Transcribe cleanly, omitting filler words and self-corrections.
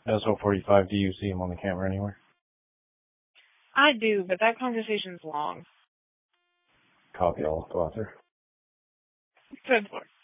SO45, do you see him on the camera anywhere? I do, but that conversation's long. Copy, I'll go out there. 10-4.